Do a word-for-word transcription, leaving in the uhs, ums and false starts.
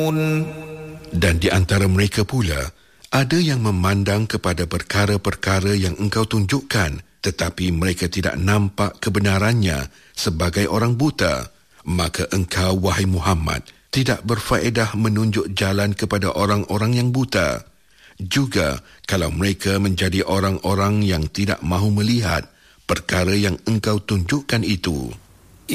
Dan di antara mereka pula, ada yang memandang kepada perkara-perkara yang engkau tunjukkan, tetapi mereka tidak nampak kebenarannya sebagai orang buta. Maka engkau, wahai Muhammad, tidak berfaedah menunjuk jalan kepada orang-orang yang buta. Juga kalau mereka menjadi orang-orang yang tidak mahu melihat perkara yang engkau tunjukkan itu.